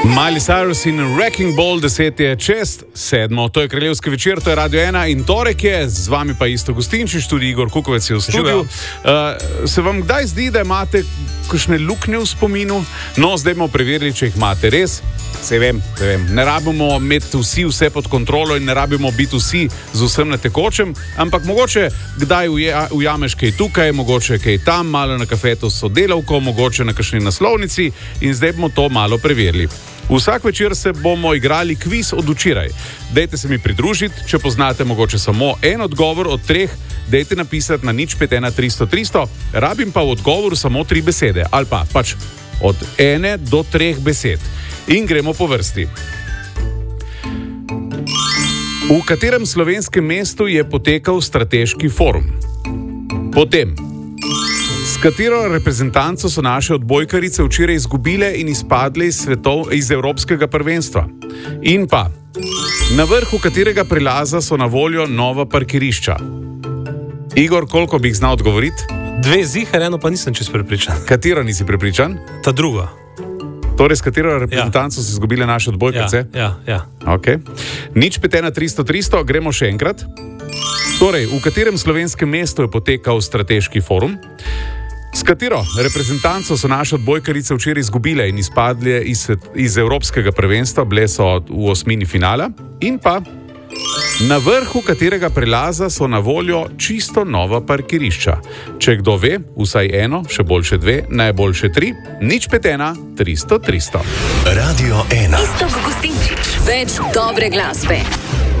Miley Cyrus in Wrecking Ball, 10:07. To je Kraljevski večer, to je Radio 1 in torek je, z vami pa isto Gostinčič, tudi Igor Kukovec je v studiu. Se vam kdaj zdi, da imate kakšne luknje v spominu? No, zdaj bomo preverili, če jih imate res. Se vem. Ne rabimo imeti vse pod kontrolo in ne rabimo biti vsi z vsem na tekočem, ampak mogoče kdaj ujameš kaj tukaj, mogoče kaj tam, malo na kafetu s sodelavko, mogoče na kakšni naslovnici in zdaj bomo to malo preverili. Vsak večer se bomo igrali kviz od včeraj. Dajte se mi pridružiti, če poznate mogoče samo en odgovor od treh, dajte napisati na 051 300 300, rabim pa v odgovoru samo 3 besede, ali pa pač od 1 do 3 besed. In gremo po vrsti. V katerem slovenskem mestu je potekal strateški forum? Potem, s katero reprezentanco so naše odbojkarice včeraj izgubile in izpadle iz Evropskega prvenstva? In pa, na vrhu katerega prilaza so na voljo nova parkirišča? Igor, koliko bi jih znal odgovoriti? 2 ziher, eno pa nisem čest prepričan. Katero nisi prepričan? Ta druga. Torej, s katero reprezentanco so izgubile naše odbojkarice? Ja. Okay. 051 300 300, gremo še enkrat. Torej, v katerem slovenskem mestu je potekal strateški forum? S katero reprezentanco so naše odbojkarice včeraj izgubile in izpadle iz Evropskega prvenstva, bile so v osmini finala? In pa, na vrhu katerega prelaza so na voljo čisto nova parkirišča? Če kdo ve, vsaj eno, še boljše 2, najboljše 3, 051 300 300. Radio 1. Isto Gostinčič, več dobre glasbe.